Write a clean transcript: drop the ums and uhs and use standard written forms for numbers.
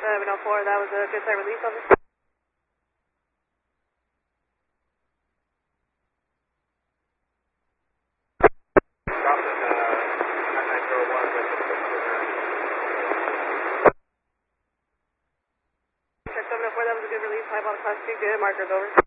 704, that was a good site release over. Check 704, that was a good release. High ball class 2, good. Markers over.